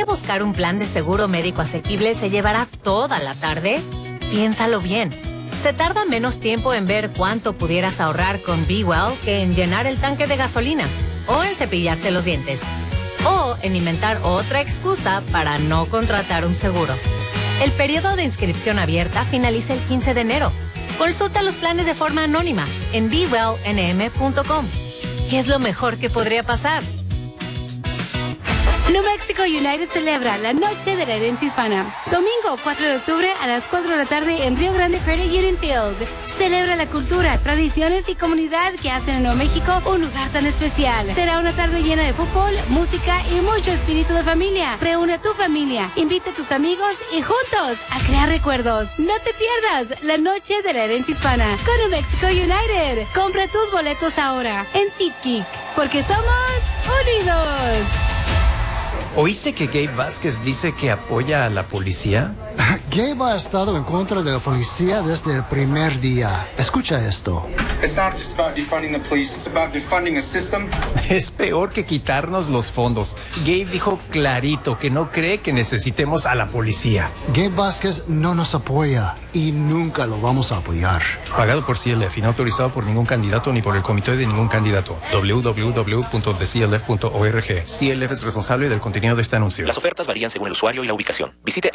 que buscar un plan de seguro médico asequible se llevará toda la tarde? Piénsalo bien. Se tarda menos tiempo en ver cuánto pudieras ahorrar con Be Well que en llenar el tanque de gasolina, o en cepillarte los dientes, o en inventar otra excusa para no contratar un seguro. El periodo de inscripción abierta finaliza el 15 de enero. Consulta los planes de forma anónima en BeWellNM.com. ¿Qué es lo mejor que podría pasar? New Mexico United celebra la Noche de la Herencia Hispana. Domingo 4 de octubre a las 4 de la tarde en Río Grande Credit Union Field. Celebra la cultura, tradiciones y comunidad que hacen a Nuevo México un lugar tan especial. Será una tarde llena de fútbol, música y mucho espíritu de familia. Reúne a tu familia, invita a tus amigos y juntos a crear recuerdos. No te pierdas la Noche de la Herencia Hispana con New Mexico United. Compra tus boletos ahora en SeatGeek, porque somos unidos. ¿Oíste que Gabe Vázquez dice que apoya a la policía? Gabe ha estado en contra de la policía desde el primer día. Escucha esto. It's not just about defunding the police, it's about defunding a system. Es peor que quitarnos los fondos. Gabe dijo clarito que no cree que necesitemos a la policía. Gabe Vázquez no nos apoya y nunca lo vamos a apoyar. Pagado por CLF y no autorizado por ningún candidato ni por el comité de ningún candidato. www.theclf.org. CLF es responsable del contenido de este anuncio. Las ofertas varían según el usuario y la ubicación. Visite